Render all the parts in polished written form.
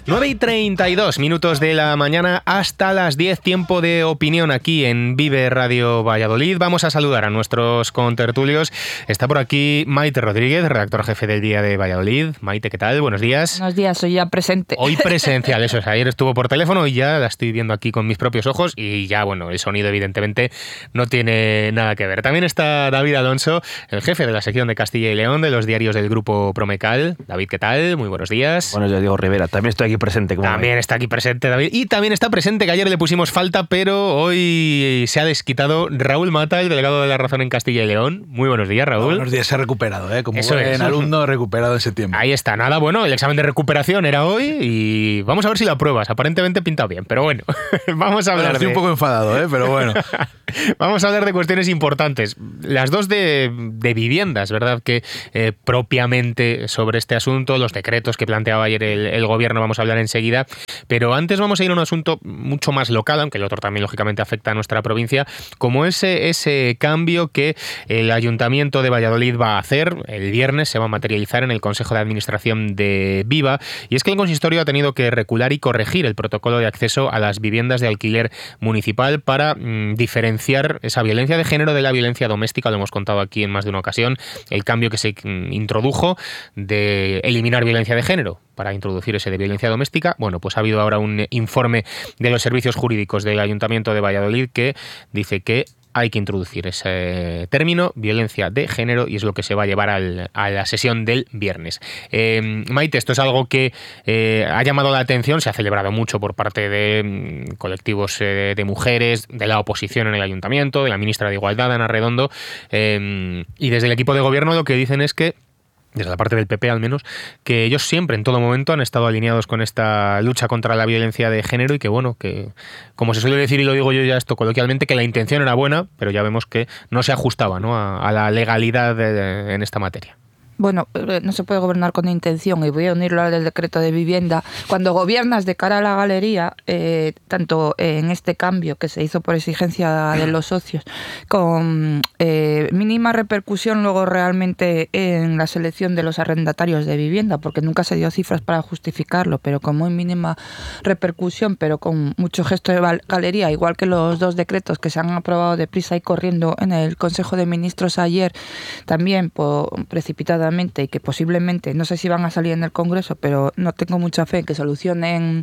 9:32 de la mañana hasta las 10, tiempo de opinión aquí en Vive Radio Valladolid. Vamos a saludar a nuestros contertulios. Está por aquí Maite Rodríguez, redactora jefe del Día de Valladolid. Maite, ¿qué tal? Buenos días. Buenos días, soy ya presente. Hoy presencial, eso es. Ayer estuvo por teléfono y ya la estoy viendo aquí con mis propios ojos y ya, bueno, el sonido evidentemente no tiene nada que ver. También está David Alonso, el jefe de la sección de Castilla y León de los diarios del Grupo Promecal. David, ¿qué tal? Muy buenos días. Buenos días, Diego Rivera. También estoy aquí presente. También está aquí presente David. Y también está presente, que ayer le pusimos falta, pero hoy se ha desquitado, Raúl Mata, el delegado de La Razón en Castilla y León. Muy buenos días, Raúl. Buenos días, se ha recuperado, como Eso buen es. alumno recuperado en septiembre. Ahí está, nada, bueno, el examen de recuperación era hoy y vamos a ver si lo apruebas. Aparentemente pinta bien, pero bueno, vamos a hablar Estoy un poco enfadado, pero bueno. Vamos a hablar de cuestiones importantes. Las dos de viviendas, ¿verdad? Que propiamente sobre este asunto, los decretos que planteaba ayer el gobierno, vamos a hablar enseguida. Pero antes vamos a ir a un asunto mucho más local, aunque el otro también lógicamente afecta a nuestra provincia, como ese cambio que el Ayuntamiento de Valladolid va a hacer. El viernes se va a materializar en el Consejo de Administración de Viva, y es que el consistorio ha tenido que recular y corregir el protocolo de acceso a las viviendas de alquiler municipal para diferenciar esa violencia de género de la violencia doméstica. Lo hemos contado aquí en más de una ocasión, el cambio que se introdujo de eliminar violencia de género para introducir ese de violencia doméstica. Bueno, pues ha habido ahora un informe de los servicios jurídicos del Ayuntamiento de Valladolid que dice que hay que introducir ese término, violencia de género, y es lo que se va a llevar a la sesión del viernes. Maite, esto es algo que ha llamado la atención, se ha celebrado mucho por parte de colectivos de mujeres, de la oposición en el Ayuntamiento, de la ministra de Igualdad, Ana Redondo, y desde el equipo de gobierno lo que dicen es que, desde la parte del PP al menos, que ellos siempre, en todo momento, han estado alineados con esta lucha contra la violencia de género y que, bueno, que, como se suele decir, y lo digo yo ya esto coloquialmente, que la intención era buena, pero ya vemos que no se ajustaba, ¿no?, a la legalidad en esta materia. Bueno, no se puede gobernar con intención, y voy a unirlo al del decreto de vivienda. Cuando gobiernas de cara a la galería, tanto en este cambio que se hizo por exigencia de los socios, con mínima repercusión luego realmente en la selección de los arrendatarios de vivienda, porque nunca se dio cifras para justificarlo, pero con muy mínima repercusión, pero con mucho gesto de galería, igual que los dos decretos que se han aprobado deprisa y corriendo en el Consejo de Ministros ayer, también precipitadamente, y que posiblemente, no sé si van a salir en el Congreso, pero no tengo mucha fe en que solucionen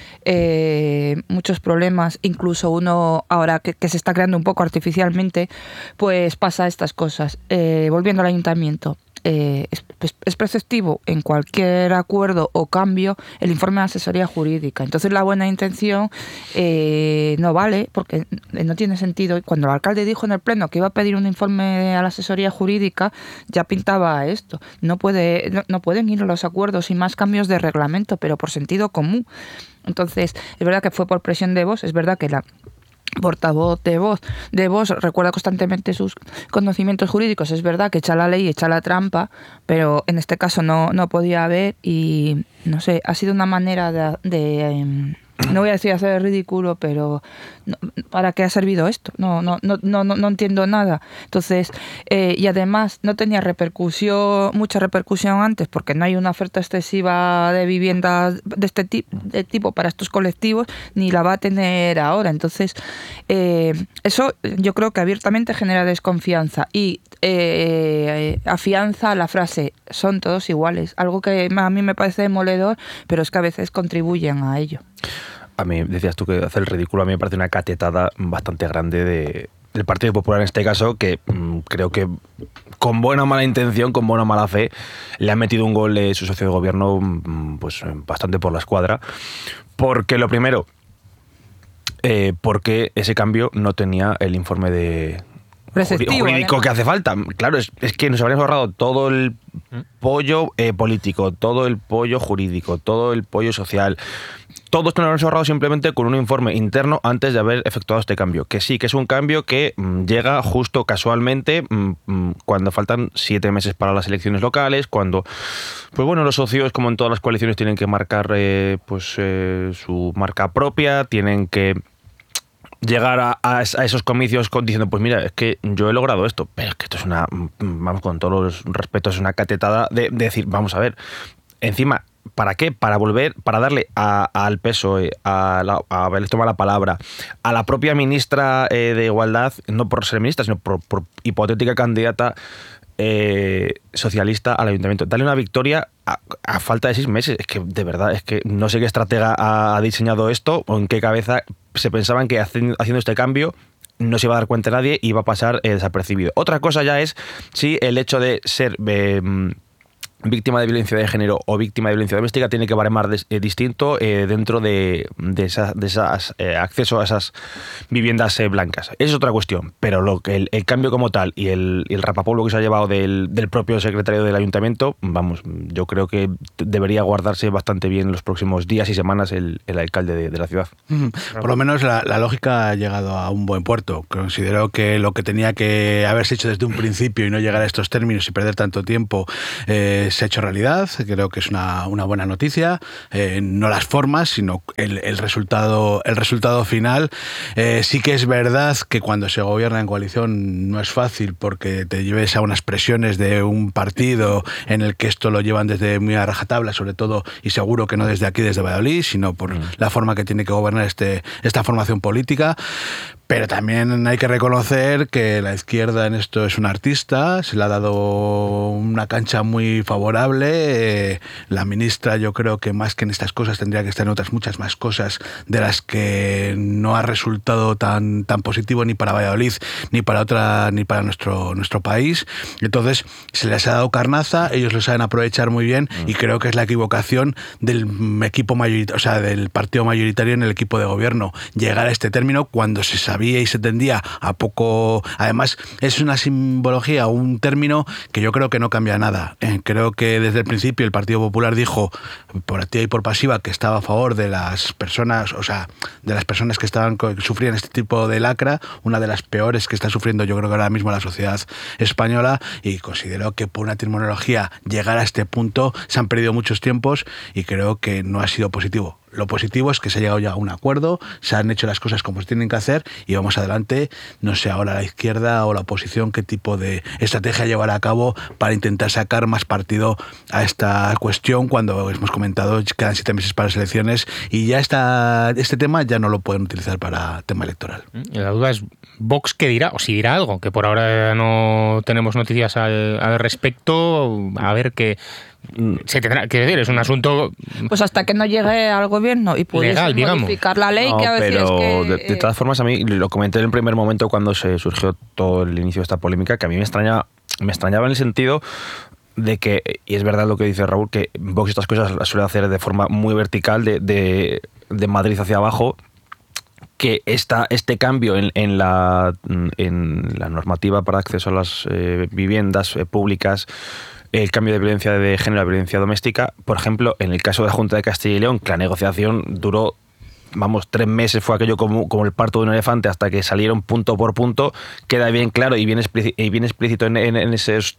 muchos problemas, incluso uno ahora que se está creando un poco artificialmente, pues pasa estas cosas. Volviendo al Ayuntamiento, es preceptivo en cualquier acuerdo o cambio el informe de asesoría jurídica. Entonces la buena intención no vale, porque no tiene sentido. Cuando el alcalde dijo en el pleno que iba a pedir un informe a la asesoría jurídica, ya pintaba esto. No pueden ir a los acuerdos sin más cambios de reglamento, pero por sentido común. Entonces, es verdad que fue por presión de Vox, es verdad que la portavoz de Vox recuerda constantemente sus conocimientos jurídicos. Es verdad que echa la ley, echa la trampa, pero en este caso no podía haber, y no sé, ha sido una manera de no voy a decir hacer el ridículo, pero ¿para qué ha servido esto? No entiendo nada. Entonces, y además no tenía mucha repercusión antes, porque no hay una oferta excesiva de viviendas de este tipo para estos colectivos, ni la va a tener ahora. Entonces, eso yo creo que abiertamente genera desconfianza y afianza la frase son todos iguales, algo que a mí me parece demoledor, pero es que a veces contribuyen a ello. A mí, decías tú que hacer el ridículo, a mí me parece una catetada bastante grande del Partido Popular en este caso, que creo que con buena o mala intención, con buena o mala fe, le han metido un gol su socio de gobierno pues bastante por la escuadra. Porque lo primero, porque ese cambio no tenía el informe de jurídico que hace falta. Claro, es que nos habríamos ahorrado todo el pollo político, todo el pollo jurídico, todo el pollo social. Todo esto nos lo hemos ahorrado simplemente con un informe interno antes de haber efectuado este cambio. Que sí, que es un cambio que llega justo casualmente cuando faltan 7 meses para las elecciones locales, cuando, pues bueno, los socios, como en todas las coaliciones, tienen que marcar su marca propia, tienen que llegar a esos comicios diciendo, pues mira, es que yo he logrado esto, pero es que esto es vamos, con todos los respetos, es una catetada de decir, vamos a ver, encima ¿para qué? Para darle al PSOE, a haberles tomado la palabra, a la propia ministra de Igualdad, no por ser ministra, sino por hipotética candidata socialista al ayuntamiento. Darle una victoria a falta de 6 meses. Es que, de verdad, es que no sé qué estratega ha diseñado esto o en qué cabeza se pensaban que haciendo este cambio no se iba a dar cuenta nadie y iba a pasar desapercibido. Otra cosa ya es si el hecho de ser víctima de violencia de género o víctima de violencia doméstica tiene que baremar distinto dentro de esas acceso a esas viviendas blancas. Es otra cuestión, pero el cambio como tal y el rapapolvo que se ha llevado del propio secretario del ayuntamiento, vamos, yo creo que debería guardarse bastante bien en los próximos días y semanas el alcalde de la ciudad. Por lo menos la lógica ha llegado a un buen puerto. Considero que lo que tenía que haberse hecho desde un principio y no llegar a estos términos y perder tanto tiempo se ha hecho realidad. Creo que es una buena noticia, no las formas, sino el resultado final. Sí que es verdad que cuando se gobierna en coalición no es fácil porque te lleves a unas presiones de un partido en el que esto lo llevan desde muy a rajatabla, sobre todo, y seguro que no desde aquí, desde Valladolid, sino por la forma que tiene que gobernar esta formación política. Pero también hay que reconocer que la izquierda en esto es un artista, se le ha dado una cancha muy favorable. La ministra, yo creo que más que en estas cosas tendría que estar en otras muchas más cosas de las que no ha resultado tan positivo ni para Valladolid ni para nuestro país. Entonces se les ha dado carnaza, ellos lo saben aprovechar muy bien y creo que es la equivocación del equipo mayoritario, o sea, del partido mayoritario en el equipo de gobierno, llegar a este término cuando se sabía y se tendía a poco. Además, es una simbología, un término que yo creo que no cambia nada. Creo que desde el principio el Partido Popular dijo por activa y por pasiva que estaba a favor de las personas, o sea, de las personas que sufrían este tipo de lacra, una de las peores que está sufriendo yo creo que ahora mismo la sociedad española, y considero que por una terminología llegar a este punto se han perdido muchos tiempos y creo que no ha sido positivo. Lo positivo es que se ha llegado ya a un acuerdo, se han hecho las cosas como se tienen que hacer y vamos adelante. No sé ahora la izquierda o la oposición qué tipo de estrategia llevará a cabo para intentar sacar más partido a esta cuestión cuando hemos comentado quedan 7 meses para las elecciones y ya este tema ya no lo pueden utilizar para tema electoral. La duda es Vox qué dirá, o si dirá algo, que por ahora no tenemos noticias al respecto. A ver qué se tendrá que decir, es un asunto pues hasta que no llegue al gobierno y pudiese modificar la ley, no, que a veces pero que de todas formas, a mí lo comenté en el primer momento cuando se surgió todo el inicio de esta polémica, que a mí me extrañaba en el sentido de que, y es verdad lo que dice Raúl, que Vox estas cosas las suele hacer de forma muy vertical, de Madrid hacia abajo, que este cambio en la normativa para acceso a las viviendas públicas, el cambio de violencia de género a violencia doméstica, por ejemplo, en el caso de la Junta de Castilla y León, que la negociación duró, 3 meses, fue aquello como el parto de un elefante hasta que salieron punto por punto, queda bien claro y bien explícito en esos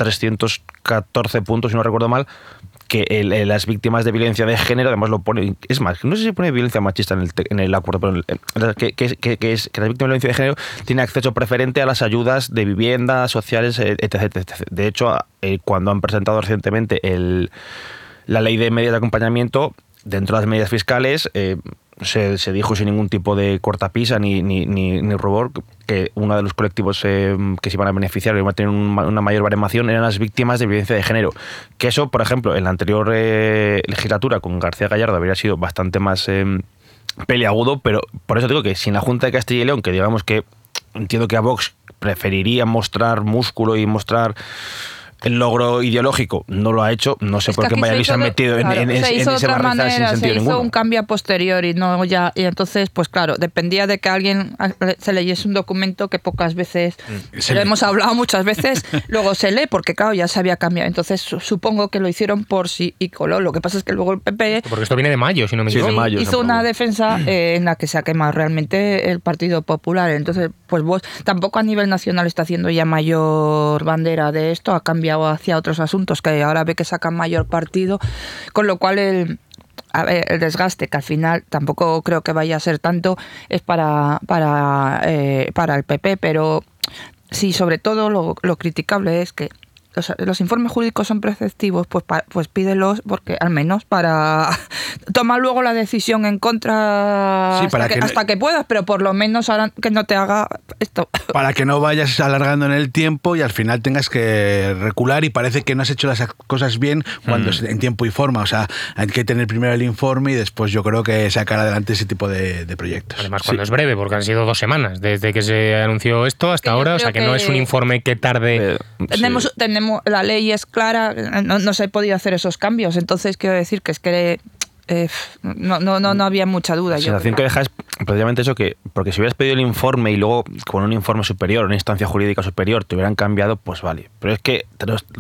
314 puntos, si no recuerdo mal, que las víctimas de violencia de género, además lo pone, es más, no sé si pone violencia machista en el acuerdo, pero que la víctima de violencia de género tiene acceso preferente a las ayudas de vivienda, sociales, etc. De hecho, cuando han presentado recientemente la ley de medidas de acompañamiento, dentro de las medidas fiscales, se dijo sin ningún tipo de cortapisa ni rubor que uno de los colectivos que se iban a beneficiar y iban a tener una mayor baremación eran las víctimas de violencia de género. Que eso, por ejemplo, en la anterior legislatura con García Gallardo habría sido bastante más peliagudo, pero por eso digo que sin la Junta de Castilla y León, que digamos que entiendo que a Vox preferiría mostrar músculo y mostrar el logro ideológico, no lo ha hecho. No sé por qué en Valladolid se han metido en ese barrizal sin sentido ninguno. Se hizo un cambio a posteriori, no ya, y entonces, pues claro, dependía de que alguien se leyese un documento que pocas veces, lo hemos hablado muchas veces, luego se lee porque claro, ya se había cambiado. Entonces supongo que lo hicieron por sí y coló. Lo que pasa es que luego el PP... Porque esto viene de mayo, si no me equivoco. Sí, de mayo, hizo una defensa en la que se ha quemado realmente el Partido Popular. Entonces, pues vos tampoco a nivel nacional está haciendo ya mayor bandera de esto, ha cambiado hacia otros asuntos que ahora ve que sacan mayor partido, con lo cual el desgaste, que al final tampoco creo que vaya a ser tanto, es para el PP, pero sí, sobre todo lo criticable es que los informes jurídicos son preceptivos, pues pídelos, porque al menos para tomar luego la decisión en contra hasta que puedas, pero por lo menos ahora que no te haga esto. Para que no vayas alargando en el tiempo y al final tengas que recular y parece que no has hecho las cosas bien cuando en tiempo y forma. O sea, hay que tener primero el informe y después yo creo que sacar adelante ese tipo de proyectos. Además, cuando es breve, porque han sido 2 semanas desde que se anunció esto hasta ahora, o sea que no es un informe que tarde. Tenemos la ley es clara, no se ha podido hacer esos cambios, entonces quiero decir que es que no había mucha duda. La sensación que deja es precisamente eso, que porque si hubieras pedido el informe y luego con un informe superior, una instancia jurídica superior, te hubieran cambiado, pues vale. Pero es que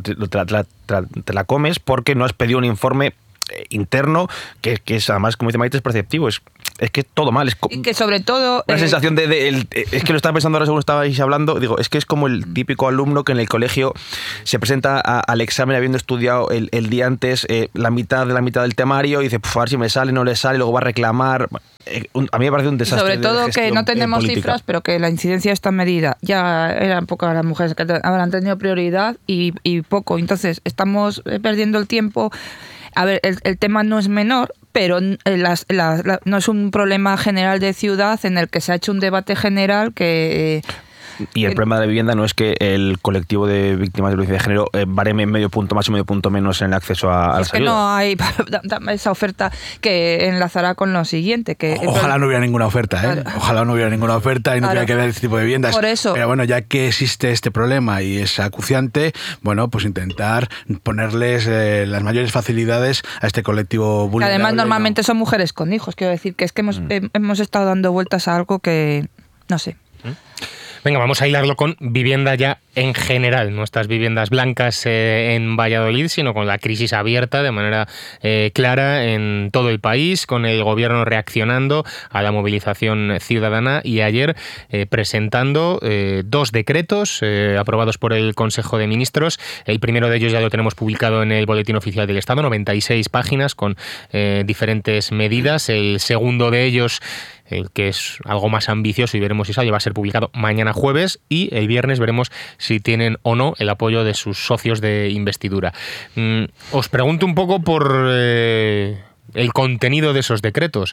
te la comes porque no has pedido un informe interno que es, además, como dice Maite, es perceptivo. Es que todo mal. Y que sobre todo... Una sensación es que lo estaba pensando ahora según estabais hablando, digo, es que es como el típico alumno que en el colegio se presenta al examen habiendo estudiado el día antes la mitad del temario y dice, a ver si me sale, no le sale, luego va a reclamar. A mí me parece un desastre. Sobre todo que no tenemos cifras, pero que la incidencia está medida. Ya eran pocas las mujeres que habrán tenido prioridad y poco. Entonces, estamos perdiendo el tiempo. A ver, el tema no es menor, pero no es un problema general de ciudad en el que se ha hecho un debate general que... Y el problema de la vivienda no es que el colectivo de víctimas de violencia de género bareme medio punto más y medio punto menos en el acceso a las ayudas. Es que no hay esa oferta que enlazará con lo siguiente. Ojalá no hubiera ninguna oferta, ¿eh? Claro. Ojalá no hubiera ninguna oferta y no tuviera que ver este tipo de viviendas. Por eso. Pero bueno, ya que existe este problema y es acuciante, bueno, pues intentar ponerles las mayores facilidades a este colectivo vulnerable. Además, normalmente son mujeres con hijos. Quiero decir que es que hemos estado dando vueltas a algo que, no sé. Venga, vamos a hilarlo con vivienda ya en general, no estas viviendas blancas en Valladolid, sino con la crisis abierta de manera clara en todo el país, con el gobierno reaccionando a la movilización ciudadana y ayer presentando 2 decretos aprobados por el Consejo de Ministros. El primero de ellos ya lo tenemos publicado en el Boletín Oficial del Estado, 96 páginas con diferentes medidas. El segundo de ellos, el que es algo más ambicioso y veremos si sale, va a ser publicado mañana jueves, y el viernes veremos si tienen o no el apoyo de sus socios de investidura. Os pregunto un poco por el contenido de esos decretos.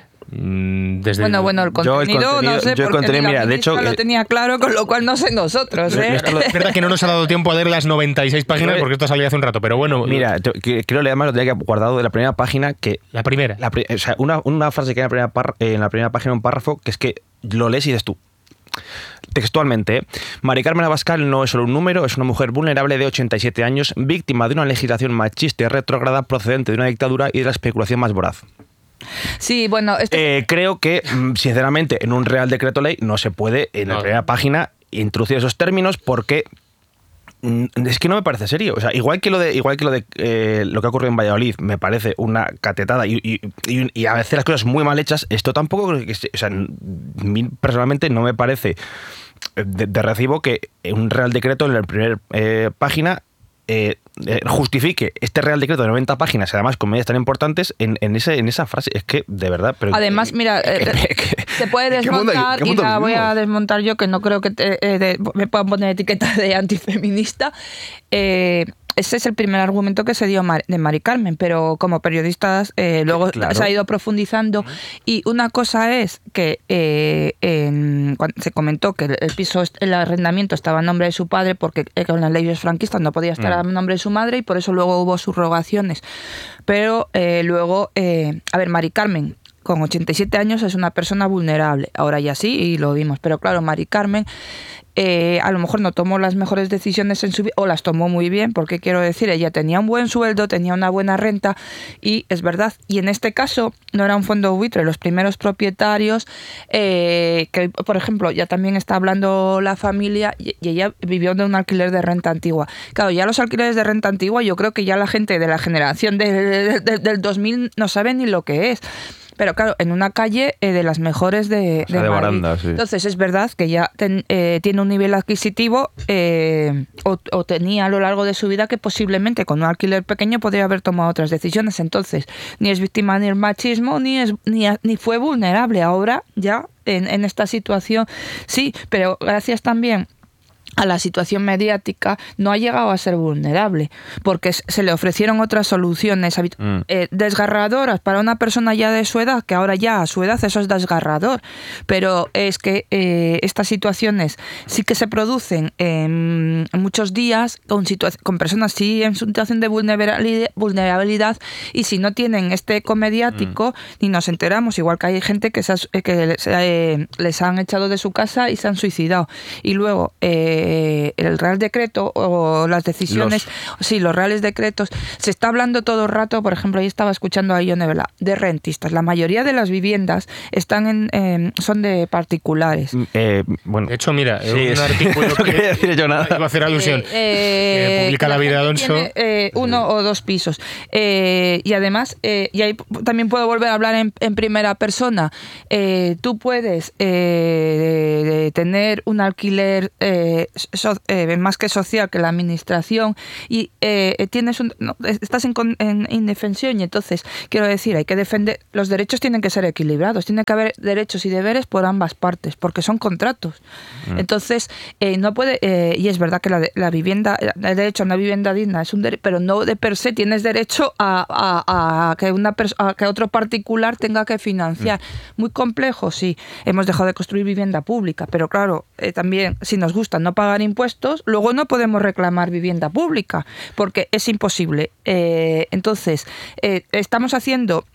Bueno, el contenido no sé, porque mira, de hecho lo tenía claro, con lo cual no sé nosotros. Es verdad que no nos ha dado tiempo a leer las 96 páginas porque esto salió hace un rato, pero bueno. Mira, creo que además lo tenía que guardado de la primera página. La primera. O sea, una frase que hay en la primera página, un párrafo, que es que lo lees y dices tú. Textualmente, Mari Carmen Abascal no es solo un número, es una mujer vulnerable de 87 años, víctima de una legislación machista y retrógrada procedente de una dictadura y de la especulación más voraz. Sí, bueno... creo que, sinceramente, en un Real Decreto Ley no se puede, en la primera página, introducir esos términos porque es que no me parece serio. O sea, igual que lo de lo que ha ocurrido en Valladolid me parece una catetada y a veces las cosas muy mal hechas, esto tampoco, o sea, personalmente no me parece de recibo que un Real Decreto en la primera página justifique este Real Decreto de 90 páginas, además con medidas tan importantes en esa frase. Es que, de verdad... Pero además, mira, se puede desmontar y la voy a desmontar yo, que no creo que me puedan poner etiqueta de antifeminista. Ese es el primer argumento que se dio de Mari Carmen, pero como periodistas luego se ha ido profundizando. Y una cosa es que cuando se comentó que el piso, el arrendamiento estaba en nombre de su padre porque con las leyes franquistas no podía estar a nombre de su madre y por eso luego hubo subrogaciones. Pero luego, a ver, Mari Carmen con 87 años es una persona vulnerable, ahora ya sí, y lo vimos, pero claro, Mari Carmen a lo mejor no tomó las mejores decisiones en su vida, o las tomó muy bien, porque quiero decir, ella tenía un buen sueldo, tenía una buena renta, y es verdad, y en este caso no era un fondo buitre, los primeros propietarios, que por ejemplo, ya también está hablando la familia, y ella vivió de un alquiler de renta antigua. Claro, ya los alquileres de renta antigua, yo creo que ya la gente de la generación del 2000 no sabe ni lo que es. Pero claro, en una calle de las mejores de Madrid. Baranda, sí. Entonces es verdad que ya tiene un nivel adquisitivo o tenía a lo largo de su vida que posiblemente con un alquiler pequeño podría haber tomado otras decisiones. Entonces ni es víctima del machismo ni fue vulnerable. Ahora ya en esta situación sí, pero gracias también a la situación mediática, no ha llegado a ser vulnerable, porque se le ofrecieron otras soluciones desgarradoras para una persona ya de su edad, que ahora ya a su edad eso es desgarrador, pero es que estas situaciones sí que se producen en muchos días con personas sí en situación de vulnerabilidad, y si no tienen este eco mediático ni nos enteramos, igual que hay gente que les han echado de su casa y se han suicidado, y luego el Real Decreto o las decisiones, los reales decretos, se está hablando todo el rato, por ejemplo, ahí estaba escuchando a Ione Vela, de rentistas. La mayoría de las viviendas están son de particulares. Bueno, de hecho, mira, un artículo que decir yo nada. Iba a hacer alusión. Publica La Vida de Alonso. Tiene, 1 o 2 pisos. Y además, y ahí también puedo volver a hablar en primera persona. Tú puedes tener un alquiler más que social, que la administración, y estás en indefensión, y entonces quiero decir, hay que defender, los derechos tienen que ser equilibrados, tiene que haber derechos y deberes por ambas partes, porque son contratos. Entonces no puede, y es verdad que la vivienda, el derecho a una vivienda digna es un derecho, pero no de per se tienes derecho a que otro particular tenga que financiar. Muy complejo, sí, hemos dejado de construir vivienda pública, pero claro, también si nos gusta no pagar impuestos, luego no podemos reclamar vivienda pública, porque es imposible. Entonces, estamos haciendo...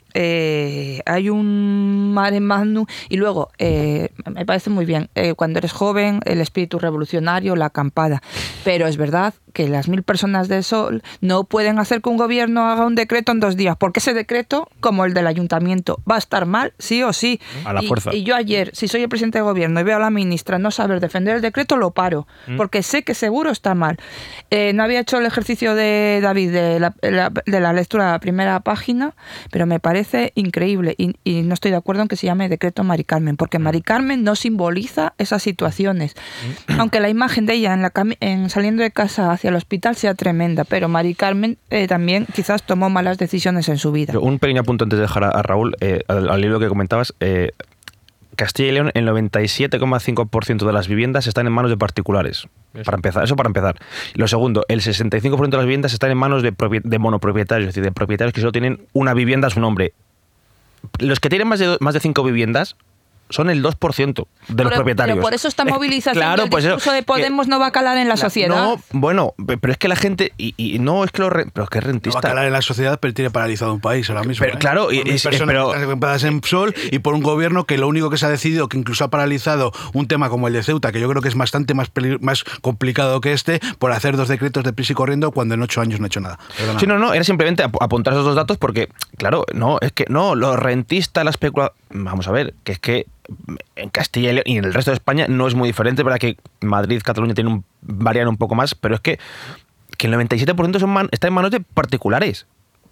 hay un mare magnum, y luego me parece muy bien cuando eres joven el espíritu revolucionario, la acampada, pero es verdad que las 1000 personas de Sol no pueden hacer que un gobierno haga un decreto en 2 días, porque ese decreto, como el del ayuntamiento, va a estar mal sí o sí, a la fuerza. Y yo ayer, si soy el presidente del gobierno y veo a la ministra no saber defender el decreto, lo paro, porque sé que seguro está mal. No había hecho el ejercicio de David de la lectura de la primera página, pero me parece increíble, y no estoy de acuerdo en que se llame decreto Mari Carmen, porque Mari Carmen no simboliza esas situaciones, aunque la imagen de ella saliendo de casa hacia el hospital sea tremenda, pero Mari Carmen también quizás tomó malas decisiones en su vida. Un pequeño apunte antes de dejar a Raúl, al hilo que comentabas. Castilla y León, el 97,5% de las viviendas están en manos de particulares. Para empezar. Y lo segundo, el 65% de las viviendas están en manos de monopropietarios, es decir, de propietarios que solo tienen una vivienda a su nombre. Los que tienen más de 5 viviendas son el 2% de los propietarios. Pero por eso esta movilización, claro, el discurso de Podemos no va a calar en la sociedad. No, bueno, pero es que la gente, y no es que pero es que es rentista. No va a calar en la sociedad, pero tiene paralizado un país ahora mismo. Pero, claro, personas en Sol, y por un gobierno que lo único que se ha decidido, que incluso ha paralizado un tema como el de Ceuta, que yo creo que es bastante más complicado que este, por hacer 2 decretos de prisa y corriendo cuando en 8 años no ha hecho nada. Sí, no, era simplemente apuntar esos 2 datos porque, claro, los rentistas, la especulación. Vamos a ver, que es que en Castilla y León y en el resto de España no es muy diferente, para que Madrid, Cataluña varían un poco más, pero es que el 97% está en manos de particulares,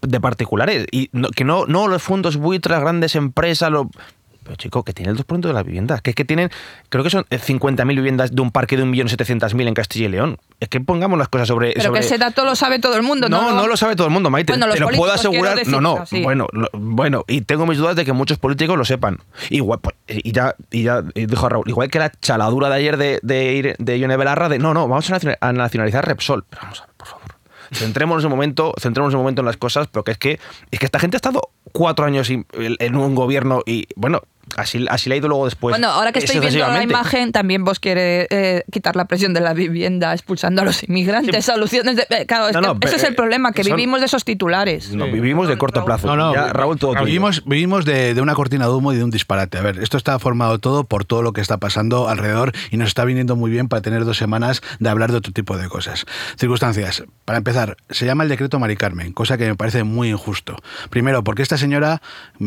y que no los fondos buitres, las grandes empresas, pero chico, que tiene el 2% de la vivienda, que es que tienen, creo que son 50.000 viviendas de un parque de 1.700.000 en Castilla y León. Es que pongamos las cosas sobre... Pero que ese dato lo sabe todo el mundo, ¿no? No lo sabe todo el mundo, Maite. Bueno, te lo puedo asegurar. Decir, sí. Bueno, y tengo mis dudas de que muchos políticos lo sepan. Igual, pues, y ya dijo Raúl, igual que la chaladura de ayer de Ione Belarra vamos a nacionalizar Repsol. Pero vamos a ver, por favor. Centrémonos un momento en las cosas, pero que es que esta gente ha estado 4 años en un gobierno y, bueno, así le ha ido luego después. Bueno, ahora que estoy viendo la imagen, también vos quiere quitar la presión de la vivienda expulsando a los inmigrantes, sí. Soluciones de... Claro, ese es el problema, que vivimos de esos titulares. No, vivimos de corto plazo. Ya, Raúl, todo vivimos de una cortina de humo y de un disparate. A ver, esto está formado todo por todo lo que está pasando alrededor y nos está viniendo muy bien para tener 2 semanas de hablar de otro tipo de cosas. Circunstancias. Para empezar, se llama el decreto Mari Carmen, cosa que me parece muy injusto. Primero, porque esta señora...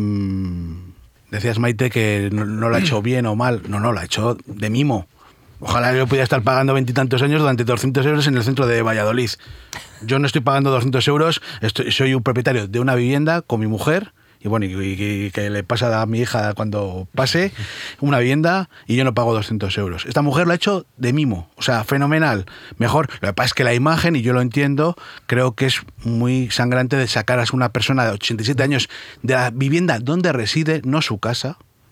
decías, Maite, que no lo ha hecho bien o mal. No, lo ha hecho de mimo. Ojalá yo pudiera estar pagando 20 y tantos años durante 200 euros en el centro de Valladolid. Yo no estoy pagando 200 euros, soy un propietario de una vivienda con mi mujer, y bueno, y que le pasa a mi hija cuando pase una vivienda, y yo no pago 200 euros. Esta mujer lo ha hecho de mimo, o sea, fenomenal. Mejor, lo que pasa es que la imagen, y yo lo entiendo, creo que es muy sangrante de sacar a una persona de 87 años de la vivienda donde reside, no su casa,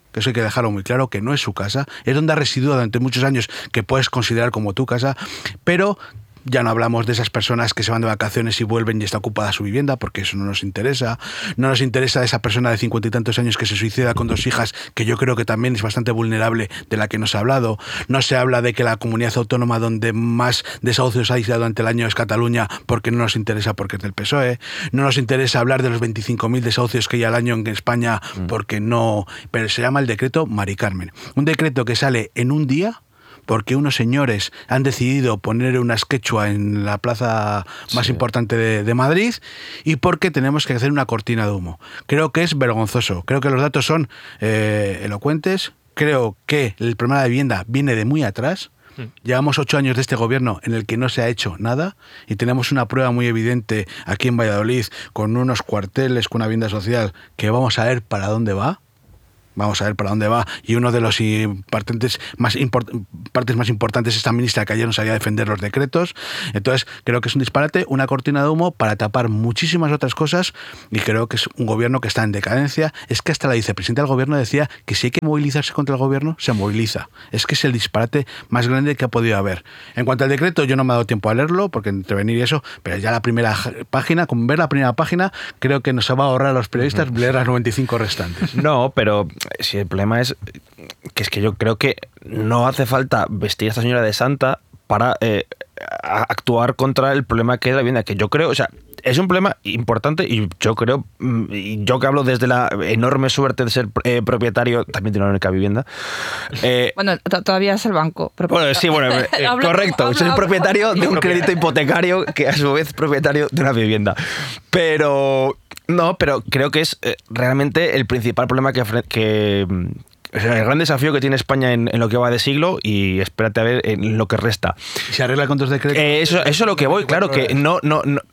que eso hay que dejarlo muy claro, que no es su casa, es donde ha residido durante muchos años, que puedes considerar como tu casa, pero ya no hablamos de esas personas que se van de vacaciones y vuelven y está ocupada su vivienda, porque eso no nos interesa. No nos interesa esa persona de 50 y tantos años que se suicida con 2 hijas, que yo creo que también es bastante vulnerable, de la que no se ha hablado. No se habla de que la comunidad autónoma donde más desahucios ha ido durante el año es Cataluña, porque no nos interesa, porque es del PSOE. No nos interesa hablar de los 25.000 desahucios que hay al año en España, porque no... Pero se llama el decreto Mari Carmen. Un decreto que sale en un día, porque unos señores han decidido poner unas quechua en la plaza más importante de Madrid, y porque tenemos que hacer una cortina de humo. Creo que es vergonzoso. Creo que los datos son elocuentes. Creo que el problema de la vivienda viene de muy atrás. Llevamos 8 años de este gobierno en el que no se ha hecho nada, y tenemos una prueba muy evidente aquí en Valladolid con unos cuarteles, con una vivienda social, que vamos a ver para dónde va. Vamos a ver para dónde va, y uno de los partes más importantes es esta ministra, que ayer no sabía defender los decretos. Entonces creo que es un disparate, una cortina de humo para tapar muchísimas otras cosas, y creo que es un gobierno que está en decadencia. Es que hasta la vicepresidenta del gobierno decía que si hay que movilizarse contra el gobierno, se moviliza. Es que es el disparate más grande que ha podido haber. En cuanto al decreto, yo no me he dado tiempo a leerlo, porque intervenir y eso, pero ya la primera página, con ver la primera página, creo que nos va a ahorrar a los periodistas leer las 95 restantes. No, pero si el problema es que yo creo que no hace falta vestir a esta señora de santa para actuar contra el problema que es la vivienda, que yo creo, o sea, es un problema importante, y yo creo, y yo que hablo desde la enorme suerte de ser propietario también de una única vivienda. Bueno, todavía es el banco. Bueno, sí, bueno, correcto, soy propietario de un crédito hipotecario que a su vez es propietario de una vivienda. Pero creo que es realmente el principal problema que el gran desafío que tiene España en lo que va de siglo, y espérate a ver en lo que resta. ¿Se arregla con 2 decretos? Eso es lo que voy, claro, que no,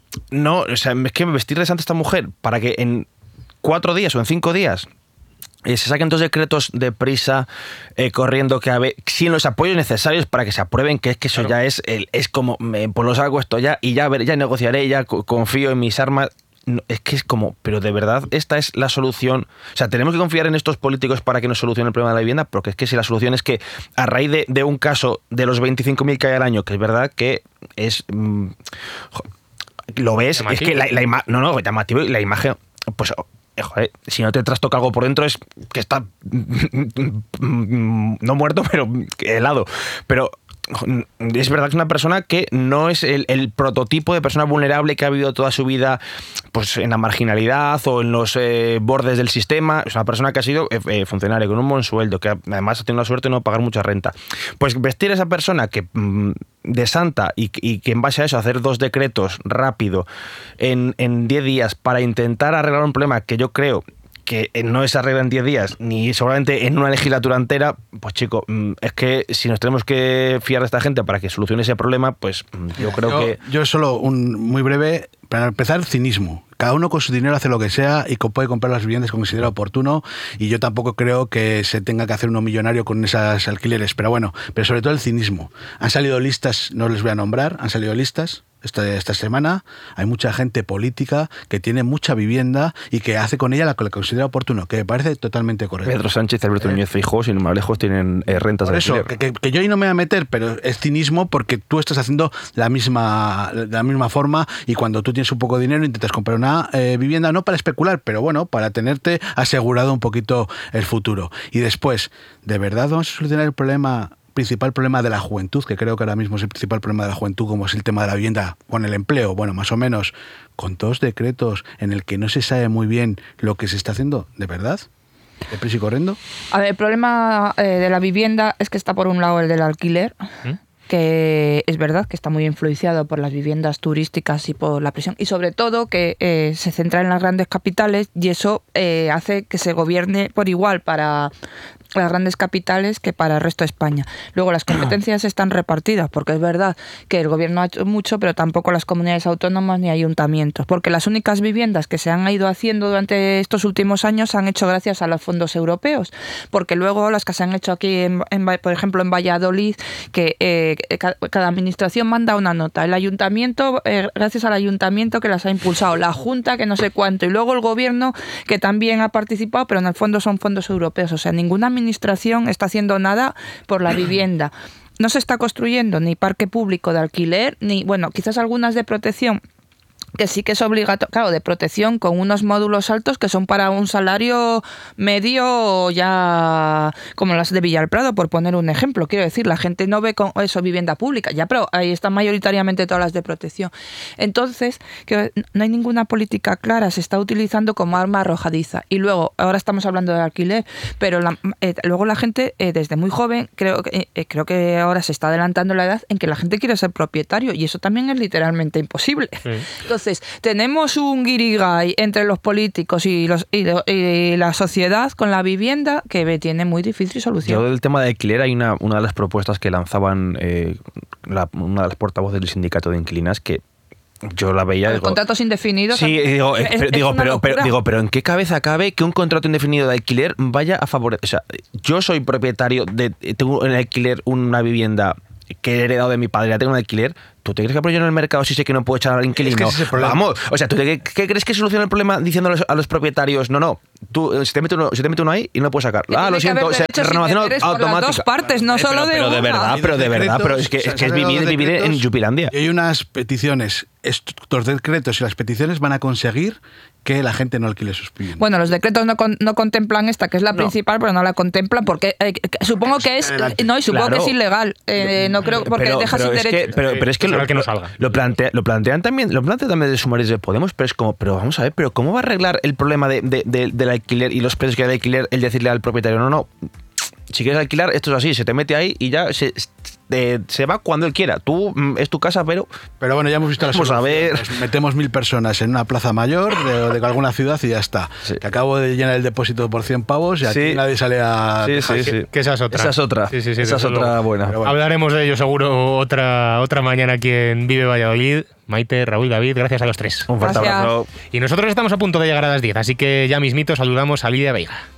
o sea, es que vestir de santa a esta mujer para que en 4 días o en 5 días se saquen 2 decretos de prisa, corriendo, que sin los apoyos necesarios para que se aprueben, que es que eso ya es como, pues lo saco esto ya, y ya negociaré, ya confío en mis armas. No, es que es como, pero de verdad, esta es la solución. O sea, tenemos que confiar en estos políticos para que nos solucionen el problema de la vivienda, porque es que si la solución es que a raíz de un caso de los 25.000 que hay al año, que es verdad que es... lo ves, llamativo. Es que la imagen... No, llamativo, y la imagen... Pues... Joder, si no te trastoca algo por dentro es que está... no muerto, pero helado. Pero... es verdad que es una persona que no es el prototipo de persona vulnerable que ha vivido toda su vida pues en la marginalidad o en los bordes del sistema. Es una persona que ha sido funcionaria con un buen sueldo, que además ha tenido la suerte de no pagar mucha renta. Pues vestir a esa persona que de santa y que en base a eso hacer 2 decretos rápido en 10 días para intentar arreglar un problema que yo creo que no se arregla en 10 días, ni seguramente en una legislatura entera, pues chico, es que si nos tenemos que fiar de esta gente para que solucione ese problema, pues yo creo que... Yo solo muy breve, para empezar, cinismo. Cada uno con su dinero hace lo que sea y puede comprar las viviendas que considera oportuno, y yo tampoco creo que se tenga que hacer uno millonario con esas alquileres, pero bueno, pero sobre todo el cinismo. Han salido listas, no les voy a nombrar, han salido listas esta semana. Hay mucha gente política que tiene mucha vivienda y que hace con ella lo que le considera oportuno, que me parece totalmente correcto. Pedro Sánchez y Alberto Núñez Feijóo, sin ir más lejos, tienen rentas de alquiler. Por eso, que yo ahí no me voy a meter, pero es cinismo, porque tú estás haciendo la misma forma, y cuando tú tienes un poco de dinero intentas comprar una vivienda, no para especular, pero bueno, para tenerte asegurado un poquito el futuro. Y después, ¿de verdad vamos a solucionar el principal problema de la juventud, que creo que ahora mismo es el principal problema de la juventud, como es el tema de la vivienda con el empleo? Bueno, más o menos, con 2 decretos en el que no se sabe muy bien lo que se está haciendo, ¿de verdad? ¿De prisa y corriendo? A ver, el problema de la vivienda es que está por un lado el del alquiler, que es verdad que está muy influenciado por las viviendas turísticas y por la presión, y sobre todo que se centra en las grandes capitales, y eso hace que se gobierne por igual para las grandes capitales que para el resto de España. Luego las competencias están repartidas, porque es verdad que el gobierno ha hecho mucho, pero tampoco las comunidades autónomas ni ayuntamientos, porque las únicas viviendas que se han ido haciendo durante estos últimos años se han hecho gracias a los fondos europeos, porque luego las que se han hecho aquí, por ejemplo en Valladolid, que cada administración manda una nota, el ayuntamiento, gracias al ayuntamiento que las ha impulsado, la Junta que no sé cuánto, y luego el gobierno que también ha participado, pero en el fondo son fondos europeos, o sea, ninguna administración está haciendo nada por la vivienda. No se está construyendo ni parque público de alquiler, ni, bueno, quizás algunas de protección, que sí que es obligatorio, claro, de protección con unos módulos altos que son para un salario medio ya como las de Villalprado, por poner un ejemplo. Quiero decir, la gente no ve con eso vivienda pública, ya, pero ahí están mayoritariamente todas las de protección. Entonces, que no hay ninguna política clara, se está utilizando como arma arrojadiza. Y luego, ahora estamos hablando de alquiler, pero luego la gente, desde muy joven, creo que ahora se está adelantando la edad en que la gente quiere ser propietario, y eso también es literalmente imposible. Sí. Entonces, tenemos un guirigay entre los políticos y la sociedad con la vivienda que tiene muy difícil solución. Yo del tema de alquiler hay una de las propuestas que lanzaban una de las portavoces del sindicato de inquilinas que yo la veía. Los contratos indefinidos. Sí, pero ¿en qué cabeza cabe que un contrato indefinido de alquiler vaya a favorecer? O sea, yo soy propietario tengo en alquiler una vivienda que he heredado de mi padre, la tengo en alquiler. ¿Tú te crees que apoyo en el mercado si sé que no puedo echar al inquilino? Es que vamos, o sea, ¿tú qué crees que soluciona el problema diciendo a los propietarios? No, tú se te mete uno ahí y no lo puedes sacar. Lo siento, renovación automática. Las dos partes, no solo de una. Pero de verdad, es que es vivir en Yupilandia. Y hay unas peticiones, estos decretos y las peticiones van a conseguir que la gente no alquile sus viviendas. Bueno, los decretos no contemplan esta, que es la principal, pero no la contemplan porque supongo que es supongo que es ilegal. No creo, porque deja sin derecho. Pero es que que no salga. Lo plantean también de sumarios de Podemos, pero vamos a ver, pero ¿cómo va a arreglar el problema del alquiler y los precios que hay de alquiler el decirle al propietario no? Si quieres alquilar, esto es así, se te mete ahí y ya se va cuando él quiera. Tú, es tu casa, pero bueno, ya hemos visto la solución. Vamos a ver. Metemos 1000 personas en una plaza mayor de alguna ciudad y ya está. Sí. Que acabo de llenar el depósito por 100 pavos y aquí nadie sale a... Sí. Que esa es otra. Esa es otra. Sí, esa es otra buena. Bueno. Hablaremos de ello seguro otra mañana aquí en Vive Valladolid. Maite, Raúl, David, gracias a los tres. Un fuerte abrazo. Y nosotros estamos a punto de llegar a las 10, así que ya mismito saludamos a Lidia Veiga.